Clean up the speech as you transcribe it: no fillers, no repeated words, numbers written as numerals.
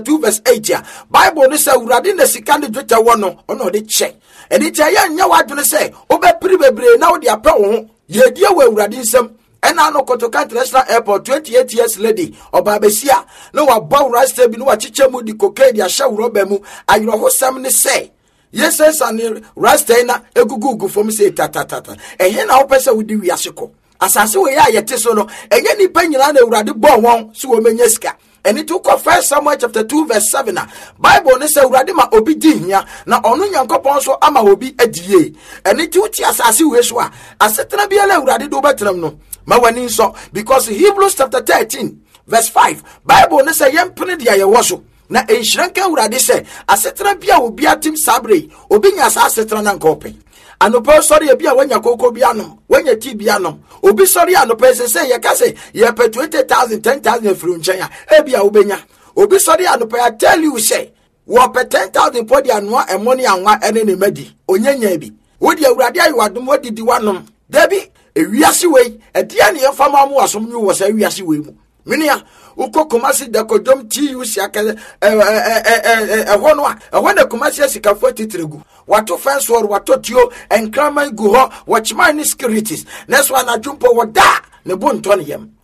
2 verse 8 ya Bible ne say urade na sika ne dwetɛ wɔ no ɔno de kyɛ ɛni tia ya nya wadwene sɛ obɛpiri bebree na wo de apɛ wo ho yedie wɔ urade nsɛm ɛna no Kotoka International Airport 28 years lady ɔba besia no wa bɔ rasta bi no wa kyekyɛ mu di cocaine ya hyɛ wroba mu ayro ho sam ne sɛ yes and rasta na egugugu fom sɛ tatatata ɛhe na wo pɛ sɛ wo di wiase kɔ asase we ya yete so no ɛnyɛ nipa nyina na urade bɔ wɔn so wo menya sika ɛni to kɔ 1 Samuel chapter 2 verse 7 na Bible ne sɛ urade ma obi di hia na ɔno Nyankopɔn so ama obi adie ɛni to ti asase we so a asetena bi ala urade do betram no ma wani so because Hebrews chapter 13 verse 5 Bible ne sɛ yɛmpene dia yɛ wɔ so na enhyiranka urade sɛ asetena bi a obi atim sabre obi nya asetena na nkɔpɛ anopa sori e bia wanya koko bia no wanya ti bia no obi sori anopa se ye ka se ye pe 20,000 10,000 fru nchen e bia obenya obi sori anopa I tell you say wo pe 10,000 podi anoa emoni anwa ene ne madi onyanya bi wodi awurade ayiwadom wodidi wanom dabi ewiase wei e dia ne yefama mu asom nyu wo sa ewiase wei mu minia uko Kumasi de kodom TU siaka ehwono a ehwona Kumasi sikafo titregu wato fence war wato tio enkraman gu ho watchman securities neso anadwumpo woda ne bonto ne yam